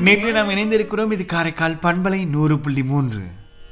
நேரில் நாம் இணைந்திருக்கிறோம். இது காரைக்கால் பண்பலை 100.3.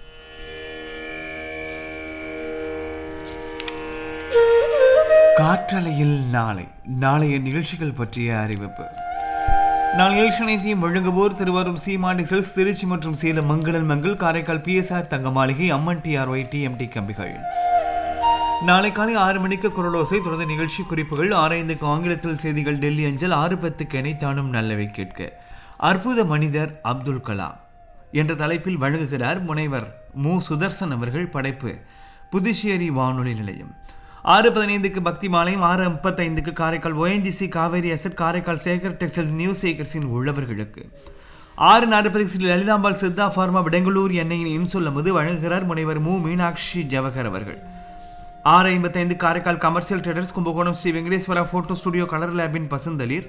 காற்றலையில் நாளைய நிகழ்ச்சிகள் பற்றிய அறிவிப்பு. நாளை நிகழ்ச்சி அனைத்தையும் வழங்குவோர் திருவாரூர் சீமாடி செல்ஸ், திருச்சி மற்றும் சேலம் மங்களன் மங்கள், காரைக்கால் பிஎஸ்ஆர் தங்க மாளிகை, அம்மன் டிஆர்ஒய் டிஎம்டி கம்பிகள். நாளை காலை 6 மணிக்கு குரலோசை, தொடர்ந்து நிகழ்ச்சி குறிப்புகள். 6:05க்கு ஆங்கிலத்தில் செய்திகள் டெல்லி அஞ்சல். 6:10க்கு இணைத்தானும் நல்லவை கேட்க அற்புத மனிதர் அப்துல் கலாம் என்ற தலைப்பில் வழங்குகிறார் முனைவர் மு. சுதர்சன் அவர்கள். படைப்பு புதுச்சேரி வானொலி நிலையம். 6:15க்கு பக்தி மாலையும். 6:35க்கு Karaikal ONGC Kaveri asset, Karaikal Sekar textile, new சேகர்ஸின் உள்ளவர்களுக்கு. 6:40க்கு லலிதாம்பாள் சித்தா ஃபார்மா பெங்களூர் எண்ணெயின் இன்சொல்லமுது வழங்குகிறார் முனைவர் மு. மீனாட்சி ஜவஹர் அவர்கள். 6:55 Karaikal commercial traders Kumbakonam Sri Venkateswara photo studio colour லேபின் பசுந்தளிர்.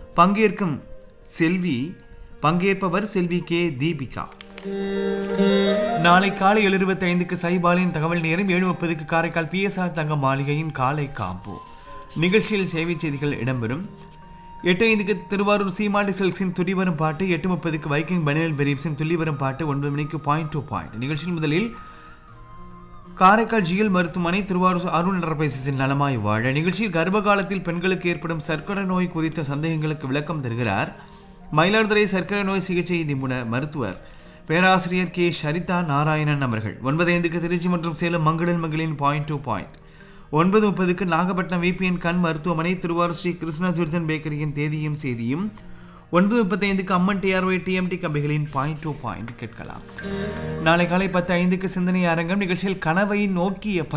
பங்கேற்பவர் செல்வி கே. தீபிகா. நாளை காலை 7:25க்கு சைபாலின் தகவல் நேரம். 7:30க்கு காரைக்கால் பிஎஸ்ஆர் தங்க மாளிகையின் காலை காம்போ நிகழ்ச்சியில் சேவை செய்திகள் இடம்பெறும். 8:05க்கு திருவாரூர் சீமாடி செல்ஸின் துடி வரும் பாட்டு. 8:30க்கு வைக்கிங் பனியல் பெரீப்ஸின் துள்ளி வரும் பாட்டு. 9 மணிக்கு பாயிண்ட் டு பாயிண்ட் நிகழ்ச்சியில் முதலில் காரைக்கால் ஜிஎல் மருத்துவமனை திருவாரூர் அருண் என்டர்பிரைசஸின் நலமாய் வாழ நிகழ்ச்சியில் கர்ப்ப காலத்தில் பெண்களுக்கு ஏற்படும் சர்க்கரை நோய் குறித்த சந்தேகங்களுக்கு விளக்கம் தருகிறார் மயிலாடுதுறை சர்க்கரை நோய் சிகிச்சை நிபுணர் மருத்துவர் பேராசிரியர் கே. சரிதா நாராயணன் அவர்கள். 9:05க்கு திருச்சி மற்றும் சேலம் மங்களன் மங்களின் point to point. 9:30க்கு Nagapattinam VPN கண் மருத்துவமனை திருவாரூர் ஸ்ரீ கிருஷ்ணா ஜுர்ஜன் பேக்கரியின் தேதியும் செய்தியும். 9:35க்கு அம்மன் டிஆர்ஒய் டிஎம்டி கம்பிகளின் பாயிண்ட் டு பாயிண்ட் கேட்கலாம். நாளை காலை 10:05க்கு சிந்தனை அரங்கம் நிகழ்ச்சியில் கனவை நோக்கிய